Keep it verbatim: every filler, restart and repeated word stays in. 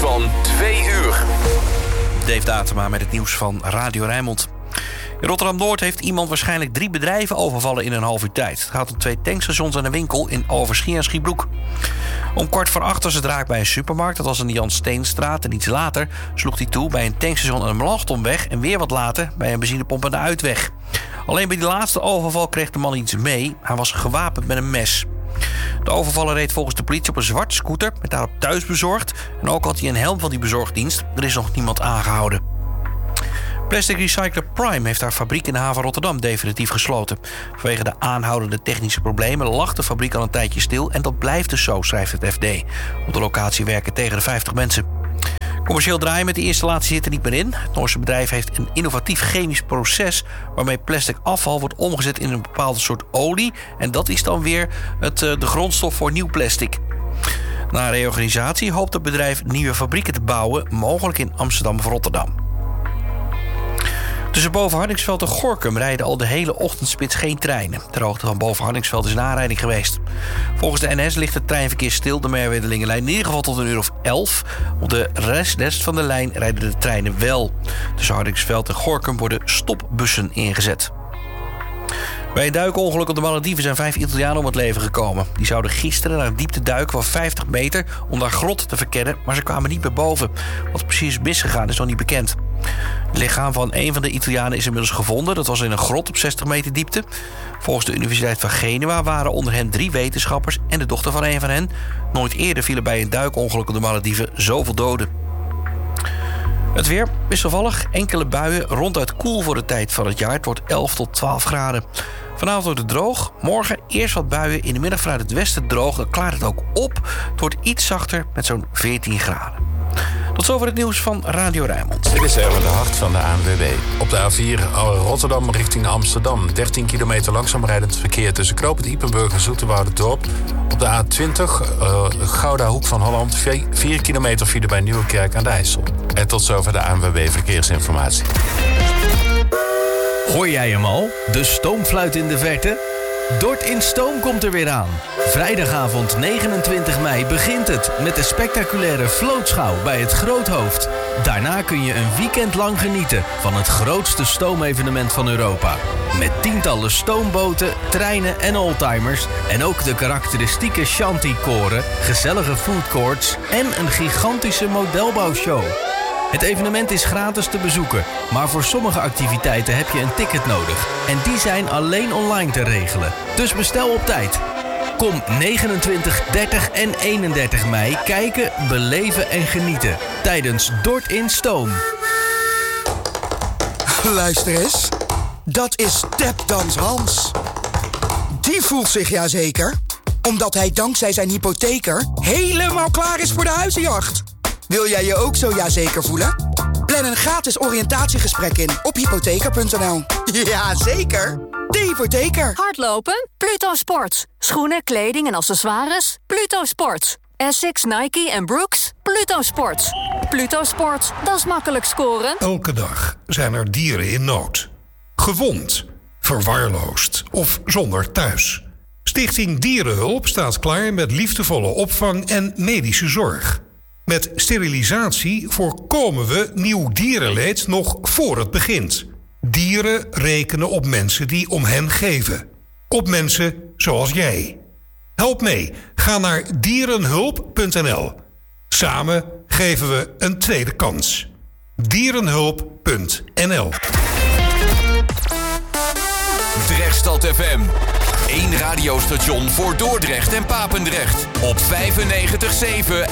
van twee uur. Dave Datema met het nieuws van Radio Rijnmond. In Rotterdam-Noord heeft iemand waarschijnlijk drie bedrijven overvallen in een half uur tijd. Het gaat om twee tankstations en een winkel in Overschie en Schiebroek. Om kwart voor acht was het raak bij een supermarkt. Dat was in de Jan Steenstraat. En iets later sloeg hij toe bij een tankstation aan de Melanchthonweg. En weer wat later bij een benzinepomp aan de Uitweg. Alleen bij die laatste overval kreeg de man iets mee. Hij was gewapend met een mes. De overvaller reed volgens de politie op een zwarte scooter met daarop thuisbezorgd. En ook had hij een helm van die bezorgdienst. Er is nog niemand aangehouden. Plastic Recycler Prime heeft haar fabriek in de haven Rotterdam definitief gesloten. Vanwege de aanhoudende technische problemen lag de fabriek al een tijdje stil. En dat blijft dus zo, schrijft het F D. Op de locatie werken tegen de vijftig mensen. Commercieel draaien met de installatie zit er niet meer in. Het Noorse bedrijf heeft een innovatief chemisch proces waarmee plastic afval wordt omgezet in een bepaalde soort olie. En dat is dan weer het, de grondstof voor nieuw plastic. Na reorganisatie hoopt het bedrijf nieuwe fabrieken te bouwen, mogelijk in Amsterdam of Rotterdam. Tussen Boven-Hardingsveld en Gorinchem rijden al de hele ochtendspits geen treinen. Ter hoogte van Boven-Hardingsveld is een aanrijding geweest. Volgens de N S ligt het treinverkeer stil, de Merwedelingenlijn in ieder geval tot een uur of elf. Op de rest, rest van de lijn rijden de treinen wel. Tussen Hardingsveld en Gorinchem worden stopbussen ingezet. Bij een duikongeluk op de Malediven zijn vijf Italianen om het leven gekomen. Die zouden gisteren naar een diepte duiken van vijftig meter om daar grot te verkennen, maar ze kwamen niet meer boven. Wat precies is misgegaan is nog niet bekend. Het lichaam van een van de Italianen is inmiddels gevonden. Dat was in een grot op zestig meter diepte. Volgens de Universiteit van Genua waren onder hen drie wetenschappers en de dochter van een van hen. Nooit eerder vielen bij een duikongeluk op de Malediven zoveel doden. Het weer wisselvallig, enkele buien, ronduit koel voor de tijd van het jaar. Het wordt elf tot twaalf graden. Vanavond wordt het droog. Morgen eerst wat buien, in de middag vanuit het westen droog. Dan klaart het ook op. Het wordt iets zachter met zo'n veertien graden. Tot zover het nieuws van Radio Rijnmond. Dit is Erwin de Hart van de A N W B. Op de A vier Rotterdam richting Amsterdam. dertien kilometer langzaam rijdend verkeer tussen Knoopend Ypenburg en Zoeterwoude-Dorp. Op de A twintig uh, Gouda Hoek van Holland. vier kilometer file bij Nieuwekerk aan de IJssel. En tot zover de A N W B Verkeersinformatie. Hoor jij hem al? De stoomfluit in de verte? Dort in Stoom komt er weer aan. Vrijdagavond negenentwintig mei begint het met de spectaculaire vlootschouw bij het Groothoofd. Daarna kun je een weekend lang genieten van het grootste stoomevenement van Europa. Met tientallen stoomboten, treinen en oldtimers en ook de karakteristieke shanty-koren, gezellige foodcourts en een gigantische modelbouwshow. Het evenement is gratis te bezoeken, maar voor sommige activiteiten heb je een ticket nodig. En die zijn alleen online te regelen. Dus bestel op tijd. Kom negenentwintig, dertig en eenendertig mei kijken, beleven en genieten. Tijdens Dort in Stoom. Luister eens. Dat is Tapdans Hans. Die voelt zich ja zeker, omdat hij dankzij zijn hypotheker helemaal klaar is voor de huizenjacht. Wil jij je ook zo ja zeker voelen? Plan een gratis oriëntatiegesprek in op hypotheker punt n l. Ja, zeker. De hypotheker. Hardlopen? Pluto Sports. Schoenen, kleding en accessoires? Pluto Sports. Essex, Nike en Brooks? Pluto Sports. Pluto Sports, dat is makkelijk scoren. Elke dag zijn er dieren in nood. Gewond, verwaarloosd of zonder thuis. Stichting Dierenhulp staat klaar met liefdevolle opvang en medische zorg. Met sterilisatie voorkomen we nieuw dierenleed nog voor het begint. Dieren rekenen op mensen die om hen geven. Op mensen zoals jij. Help mee. Ga naar dierenhulp punt n l. Samen geven we een tweede kans. dierenhulp punt n l. Drechtstad F M. Eén radiostation voor Dordrecht en Papendrecht. Op vijfennegentig komma zeven